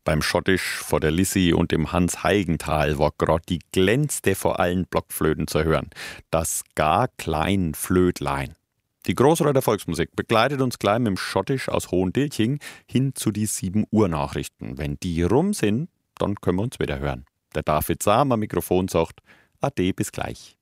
Beim Schottisch vor der Lissi und dem Hans Heigenthal war grad die glänzte vor allen Blockflöten zu hören. Das gar klein Flötlein. Die Großreiter Volksmusik begleitet uns gleich mit dem Schottisch aus Hohendilching hin zu die 7 Uhr Nachrichten. Wenn die rum sind, dann können wir uns wieder hören. Der David Sahm am Mikrofon sagt, Ade, bis gleich.